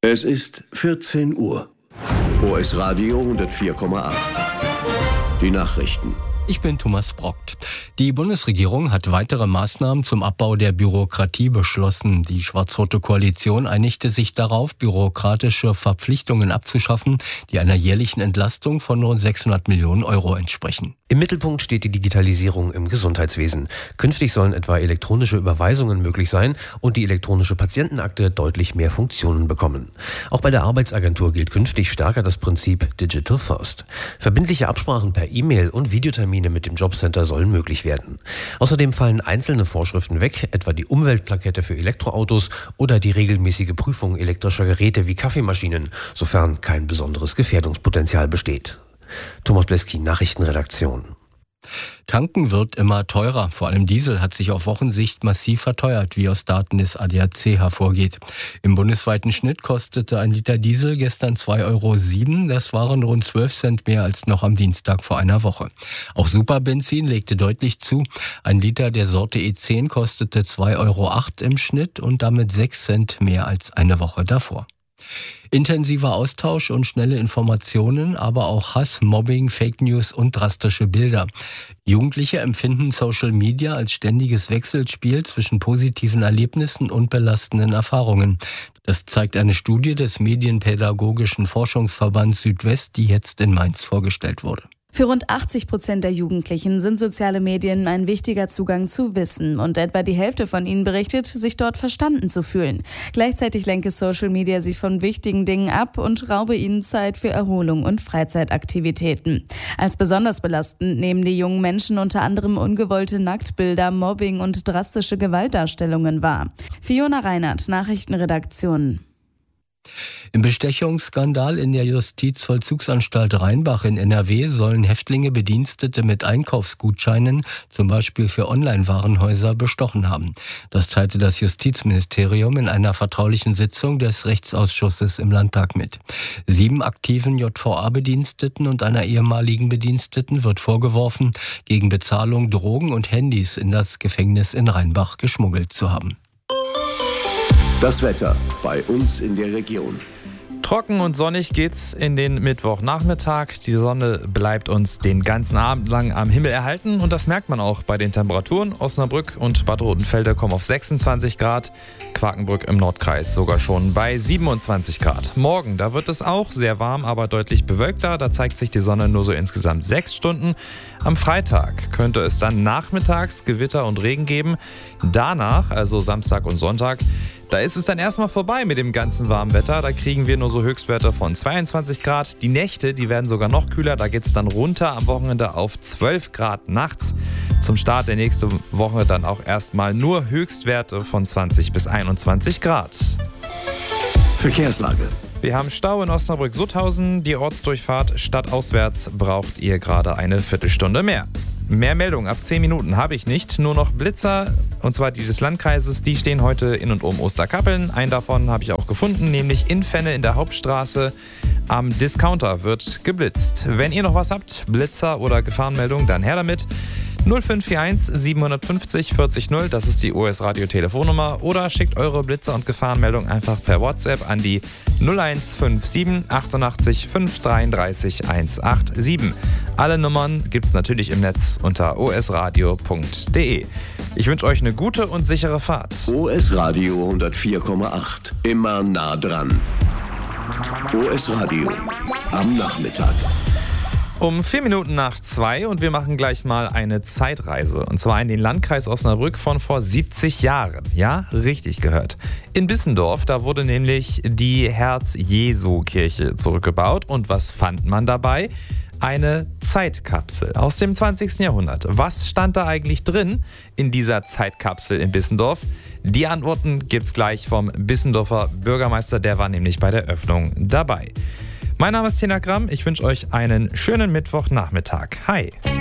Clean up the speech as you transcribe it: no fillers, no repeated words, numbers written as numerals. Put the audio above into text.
Es ist 14 Uhr. OS Radio 104,8. Die Nachrichten. Ich bin Thomas Brockt. Die Bundesregierung hat weitere Maßnahmen zum Abbau der Bürokratie beschlossen. Die schwarz-rote Koalition einigte sich darauf, bürokratische Verpflichtungen abzuschaffen, die einer jährlichen Entlastung von rund 600 Millionen Euro entsprechen. Im Mittelpunkt steht die Digitalisierung im Gesundheitswesen. Künftig sollen etwa elektronische Überweisungen möglich sein und die elektronische Patientenakte deutlich mehr Funktionen bekommen. Auch bei der Arbeitsagentur gilt künftig stärker das Prinzip Digital First. Verbindliche Absprachen per E-Mail und Videotermine mit dem Jobcenter sollen möglich werden. Außerdem fallen einzelne Vorschriften weg, etwa die Umweltplakette für Elektroautos oder die regelmäßige Prüfung elektrischer Geräte wie Kaffeemaschinen, sofern kein besonderes Gefährdungspotenzial besteht. Thomas Bleski, Nachrichtenredaktion. Tanken wird immer teurer. Vor allem Diesel hat sich auf Wochensicht massiv verteuert, wie aus Daten des ADAC hervorgeht. Im bundesweiten Schnitt kostete ein Liter Diesel gestern 2,07 €. Das waren rund 12 Cent mehr als noch am Dienstag vor einer Woche. Auch Superbenzin legte deutlich zu. Ein Liter der Sorte E10 kostete 2,08 € im Schnitt und damit 6 Cent mehr als eine Woche davor. Intensiver Austausch und schnelle Informationen, aber auch Hass, Mobbing, Fake News und drastische Bilder. Jugendliche empfinden Social Media als ständiges Wechselspiel zwischen positiven Erlebnissen und belastenden Erfahrungen. Das zeigt eine Studie des Medienpädagogischen Forschungsverbands Südwest, die jetzt in Mainz vorgestellt wurde. Für rund 80% der Jugendlichen sind soziale Medien ein wichtiger Zugang zu Wissen und etwa die Hälfte von ihnen berichtet, sich dort verstanden zu fühlen. Gleichzeitig lenke Social Media sie von wichtigen Dingen ab und raube ihnen Zeit für Erholung und Freizeitaktivitäten. Als besonders belastend nehmen die jungen Menschen unter anderem ungewollte Nacktbilder, Mobbing und drastische Gewaltdarstellungen wahr. Fiona Reinhardt, Nachrichtenredaktion. Im Bestechungsskandal in der Justizvollzugsanstalt Rheinbach in NRW sollen Häftlinge Bedienstete mit Einkaufsgutscheinen, zum Beispiel für Online-Warenhäuser, bestochen haben. Das teilte das Justizministerium in einer vertraulichen Sitzung des Rechtsausschusses im Landtag mit. 7 aktiven JVA-Bediensteten und einer ehemaligen Bediensteten wird vorgeworfen, gegen Bezahlung Drogen und Handys in das Gefängnis in Rheinbach geschmuggelt zu haben. Das Wetter bei uns in der Region. Trocken und sonnig geht's in den Mittwochnachmittag. Die Sonne bleibt uns den ganzen Abend lang am Himmel erhalten und das merkt man auch bei den Temperaturen. Osnabrück und Bad Rotenfelde kommen auf 26 Grad, Quakenbrück im Nordkreis sogar schon bei 27 Grad. Morgen, da wird es auch sehr warm, aber deutlich bewölkter. Da zeigt sich die Sonne nur so insgesamt 6 Stunden. Am Freitag könnte es dann nachmittags Gewitter und Regen geben. Danach, also Samstag und Sonntag, da ist es dann erstmal vorbei mit dem ganzen warmen Wetter. Da kriegen wir nur so Höchstwerte von 22 Grad. Die Nächte, die werden sogar noch kühler. Da geht es dann runter am Wochenende auf 12 Grad nachts. Zum Start der nächsten Woche dann auch erstmal nur Höchstwerte von 20 bis 21 Grad. Verkehrslage. Wir haben Stau in Osnabrück-Sutthausen. Die Ortsdurchfahrt stadtauswärts braucht ihr gerade eine Viertelstunde mehr. Mehr Meldungen ab 10 Minuten habe ich nicht. Nur noch Blitzer, und zwar die des Landkreises, die stehen heute in und um Osterkappeln. Einen davon habe ich auch gefunden, nämlich in Fenne in der Hauptstraße. Am Discounter wird geblitzt. Wenn ihr noch was habt, Blitzer oder Gefahrenmeldung, dann her damit. 0541 750 40 0, das ist die OS Radio Telefonnummer, oder schickt eure Blitzer- und Gefahrenmeldung einfach per WhatsApp an die 0157 88 533 187. Alle Nummern gibt's natürlich im Netz unter osradio.de. Ich wünsche euch eine gute und sichere Fahrt. OS Radio 104,8. Immer nah dran. OS Radio am Nachmittag. Um 4 Minuten nach 2 und wir machen gleich mal eine Zeitreise. Und zwar in den Landkreis Osnabrück von vor 70 Jahren. Ja, richtig gehört. In Bissendorf, da wurde nämlich die Herz-Jesu-Kirche zurückgebaut. Und was fand man dabei? Eine Zeitkapsel aus dem 20. Jahrhundert. Was stand da eigentlich drin in dieser Zeitkapsel in Bissendorf? Die Antworten gibt's gleich vom Bissendorfer Bürgermeister, der war nämlich bei der Öffnung dabei. Mein Name ist Tina Gramm, ich wünsche euch einen schönen Mittwochnachmittag. Hi!